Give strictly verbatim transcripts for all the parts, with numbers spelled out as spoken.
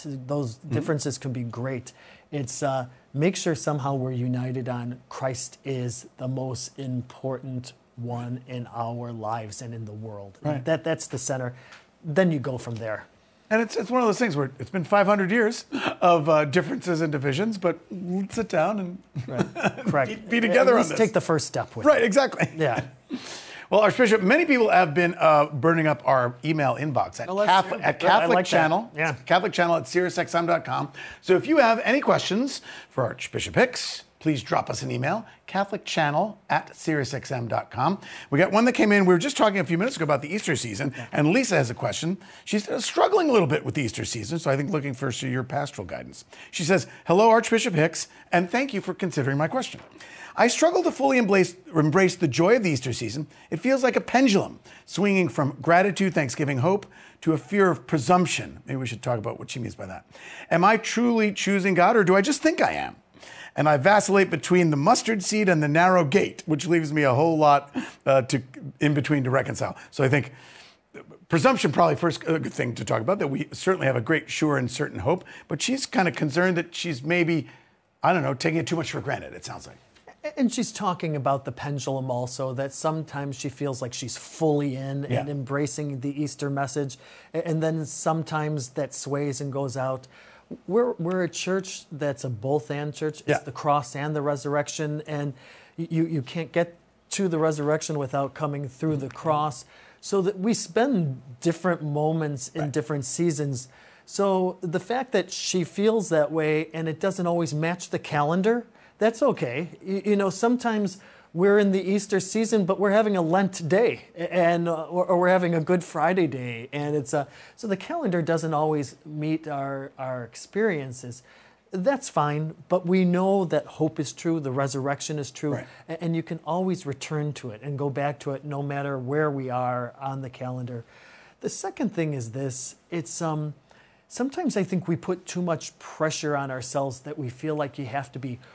Those mm-hmm. differences can be great. It's uh, make sure somehow we're united on Christ is the most important one in our lives and in the world. Right. That That's the center. Then you go from there. And it's it's one of those things where it's been five hundred years of uh, differences and divisions, but let's sit down and right. Correct. be, be together At on least this. Take the first step with Right, it. exactly. Yeah. Well, Archbishop, many people have been uh, burning up our email inbox at, Oh, let's- Catholic, at I Catholic like that. Channel. Yeah. Catholic Channel at Sirius X M dot com. So if you have any questions for Archbishop Hicks, please drop us an email, Catholic Channel at Sirius X M dot com. We got one that came in. We were just talking a few minutes ago about the Easter season, yeah. and Lisa has a question. She's struggling a little bit with the Easter season, so I think looking for your pastoral guidance. She says, hello, Archbishop Hicks, and thank you for considering my question. I struggle to fully embrace, embrace the joy of the Easter season. It feels like a pendulum, swinging from gratitude, thanksgiving, hope, to a fear of presumption. Maybe we should talk about what she means by that. Am I truly choosing God, or do I just think I am? And I vacillate between the mustard seed and the narrow gate, which leaves me a whole lot uh, to in between to reconcile. So I think presumption probably first a good thing to talk about, that we certainly have a great sure and certain hope, but she's kind of concerned that she's maybe, I don't know, taking it too much for granted, it sounds like. And she's talking about the pendulum also, that sometimes she feels like she's fully in Yeah. and embracing the Easter message, and then sometimes that sways and goes out. We're we're a church that's a both-and church. It's Yeah. the cross and the resurrection, and you, you can't get to the resurrection without coming through the cross. So that we spend different moments in Right. different seasons. So the fact that she feels that way and it doesn't always match the calendar, that's okay. You, you know, sometimes we're in the Easter season, but we're having a Lent day, and uh, or, or we're having a Good Friday day, and it's a so the calendar doesn't always meet our our experiences. That's fine, but we know that hope is true, the resurrection is true, Right. and, and you can always return to it and go back to it no matter where we are on the calendar. The second thing is this: it's um. Sometimes I think we put too much pressure on ourselves that we feel like you have to be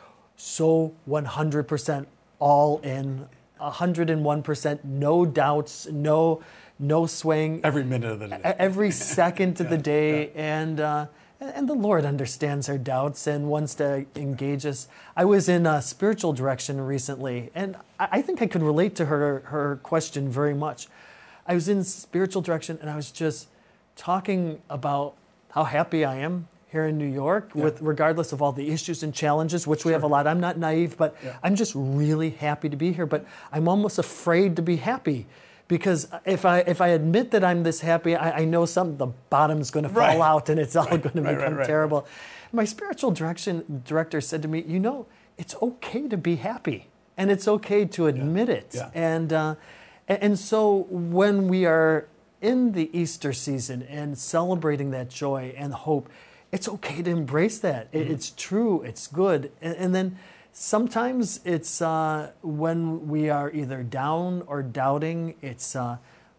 so one hundred percent all in, one hundred one percent, no doubts, no no swaying. Every minute of the day. Every second of Yeah, the day. yeah. And uh, and the Lord understands our doubts and wants to engage us. I was in a spiritual direction recently, and I I think I could relate to her her question very much. I was in spiritual direction, and I was just talking about how happy I am here in New York, Yeah. with regardless of all the issues and challenges, which we have a lot. I'm not naive, but Yeah. I'm just really happy to be here. But I'm almost afraid to be happy, because if I if I admit that I'm this happy, I, I know some the bottom's going to fall Right. out and it's all Right, going to right, become right, right, terrible. My spiritual direction director said to me, you know, it's okay to be happy, and it's okay to admit it. Yeah. And uh, a- and so when we are in the Easter season and celebrating that joy and hope, it's okay to embrace that. It- Mm-hmm. It's true, it's good. And, and then sometimes it's uh, when we are either down or doubting, it's uh,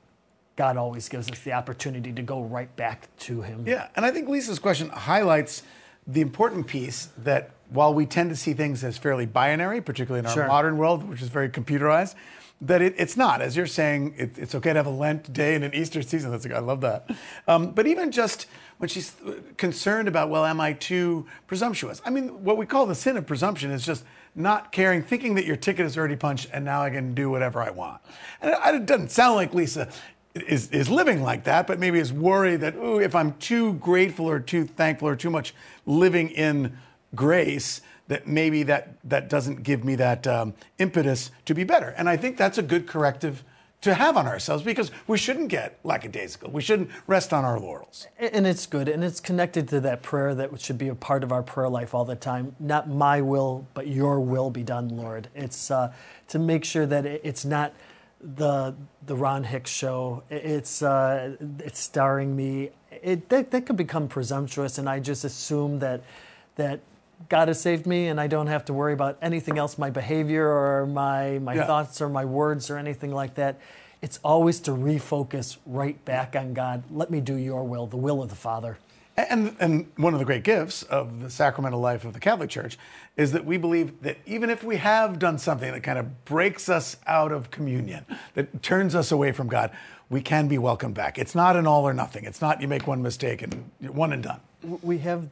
God always gives us the opportunity to go right back to Him. Yeah, and I think Lisa's question highlights the important piece that while we tend to see things as fairly binary, particularly in our Sure. modern world, which is very computerized, that it, it's not. As you're saying, it, it's okay to have a Lent day and an Easter season. That's I love that. Um, but even just when she's concerned about, well, am I too presumptuous? I mean, what we call the sin of presumption is just not caring, thinking that your ticket is already punched and now I can do whatever I want. And it, it doesn't sound like Lisa is, is living like that, but maybe is worried that, ooh, if I'm too grateful or too thankful or too much living in grace, that maybe that, that doesn't give me that um, impetus to be better. And I think that's a good corrective to have on ourselves, because we shouldn't get lackadaisical. We shouldn't rest on our laurels. And it's good, and it's connected to that prayer that should be a part of our prayer life all the time. Not my will, but your will be done, Lord. It's uh, to make sure that it- it's not the the Ron Hicks show. It's uh, it's starring me. It that, that could become presumptuous, and I just assume that that God has saved me, and I don't have to worry about anything else, my behavior or my my Yeah. thoughts or my words or anything like that. It's always to refocus right back on God. Let me do your will, the will of the Father. And, and one of the great gifts of the sacramental life of the Catholic Church is that we believe that even if we have done something that kind of breaks us out of communion, that turns us away from God, we can be welcomed back. It's not an all or nothing. It's not you make one mistake and one and done. We have